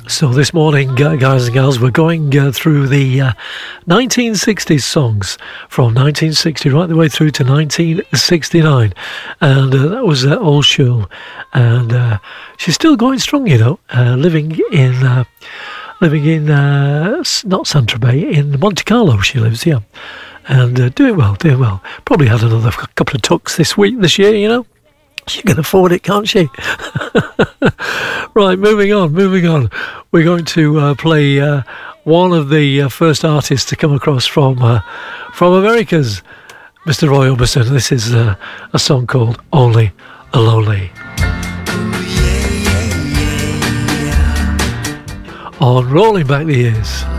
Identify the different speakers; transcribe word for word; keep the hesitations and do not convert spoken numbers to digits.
Speaker 1: So this morning, uh, guys and gals, we're going uh, through the uh, nineteen sixties songs from nineteen sixty right the way through to nineteen sixty-nine. And uh, that was uh, Old Shul. And uh, she's still going strong, you know, uh, living in, uh, living in uh, not Saint-Tropez, in Monte Carlo she lives, yeah. And uh, doing well, doing well. Probably had another couple of tucks this week, this year, you know. She can afford it, can't she? Right, moving on, moving on. We're going to uh, play uh, one of the uh, first artists to come across from uh, from Americas, Mister Roy Orbison. This is uh, a song called Only a Lonely. On Rolling Back the Years.